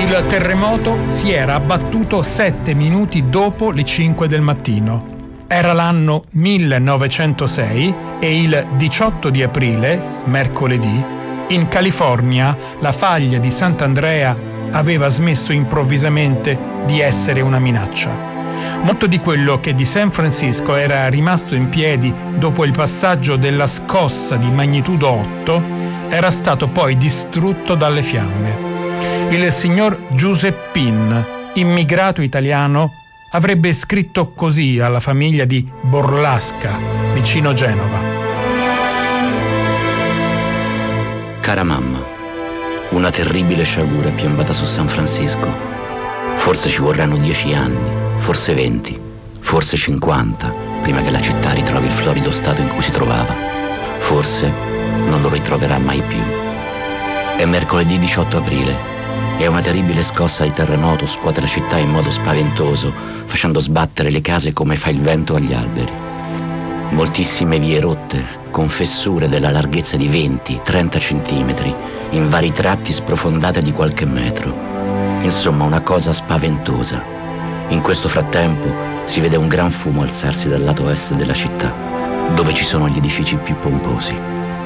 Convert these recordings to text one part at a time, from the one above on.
Il terremoto si era abbattuto 7 minuti dopo le 5 del mattino. Era l'anno 1906 e il 18 di aprile, mercoledì, in California la faglia di Sant'Andrea aveva smesso improvvisamente di essere una minaccia. Molto di quello che di San Francisco era rimasto in piedi dopo il passaggio della scossa di magnitudo 8 era stato poi distrutto dalle fiamme. Il signor Giuseppin, immigrato italiano, avrebbe scritto così alla famiglia di Borlasca, vicino Genova. Cara mamma, una terribile sciagura è piombata su San Francisco. Forse ci vorranno 10 anni, forse 20, forse 50, prima che la città ritrovi il florido stato in cui si trovava. Forse non lo ritroverà mai più. È mercoledì 18 aprile. E una terribile scossa di terremoto scuote la città in modo spaventoso, facendo sbattere le case come fa il vento agli alberi. Moltissime vie rotte, con fessure della larghezza di 20-30 centimetri, in vari tratti sprofondate di qualche metro. Insomma, una cosa spaventosa. In questo frattempo si vede un gran fumo alzarsi dal lato est della città, dove ci sono gli edifici più pomposi.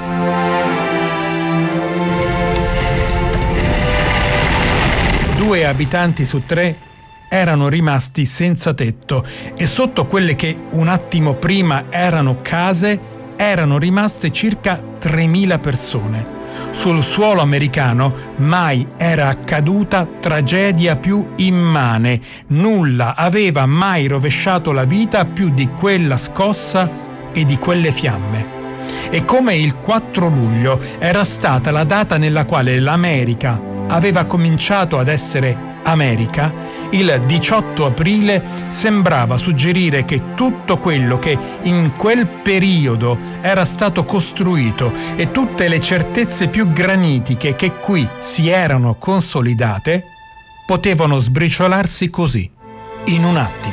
Due abitanti su 3 erano rimasti senza tetto e sotto quelle che un attimo prima erano case erano rimaste circa 3.000 persone. Sul suolo americano mai era accaduta tragedia più immane. Nulla aveva mai rovesciato la vita più di quella scossa e di quelle fiamme. E come il 4 luglio era stata la data nella quale l'America aveva cominciato ad essere America, il 18 aprile sembrava suggerire che tutto quello che in quel periodo era stato costruito e tutte le certezze più granitiche che qui si erano consolidate potevano sbriciolarsi così, in un attimo.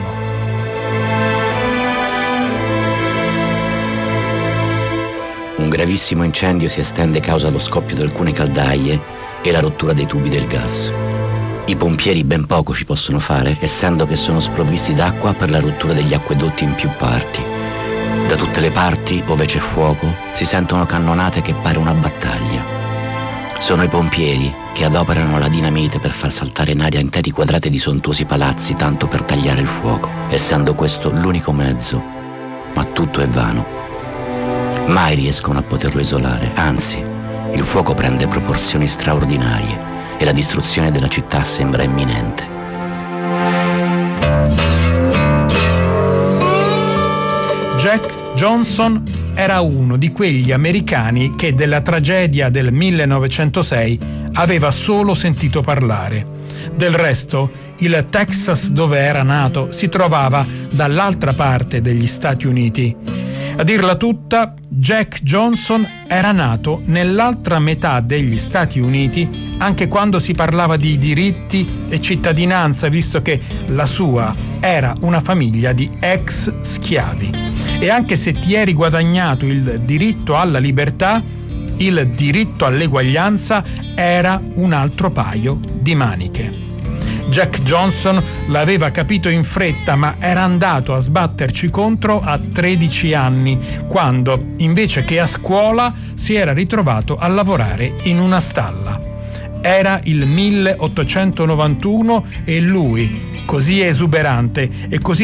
Un gravissimo incendio si estende causa lo scoppio di alcune caldaie e la rottura dei tubi del gas. I pompieri ben poco ci possono fare, essendo che sono sprovvisti d'acqua per la rottura degli acquedotti in più parti. Da tutte le parti, ove c'è fuoco, si sentono cannonate che pare una battaglia. Sono i pompieri che adoperano la dinamite per far saltare in aria interi quadrati di sontuosi palazzi tanto per tagliare il fuoco, essendo questo l'unico mezzo. Ma tutto è vano. Mai riescono a poterlo isolare, anzi, il fuoco prende proporzioni straordinarie e la distruzione della città sembra imminente. Jack Johnson era uno di quegli americani che della tragedia del 1906 aveva solo sentito parlare. Del resto, il Texas dove era nato si trovava dall'altra parte degli Stati Uniti. A dirla tutta, Jack Johnson era nato nell'altra metà degli Stati Uniti anche quando si parlava di diritti e cittadinanza, visto che la sua era una famiglia di ex schiavi. E anche se ti eri guadagnato il diritto alla libertà, il diritto all'eguaglianza era un altro paio di maniche. Jack Johnson l'aveva capito in fretta, ma era andato a sbatterci contro a 13 anni, quando, invece che a scuola, si era ritrovato a lavorare in una stalla. Era il 1891 e lui, così esuberante e così